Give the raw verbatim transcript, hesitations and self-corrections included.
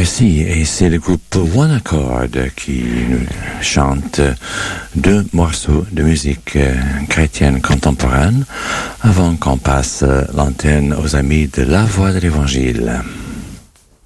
Merci, et c'est le groupe One Accord qui nous chante deux morceaux de musique chrétienne contemporaine avant qu'on passe l'antenne aux amis de la Voix de l'Évangile.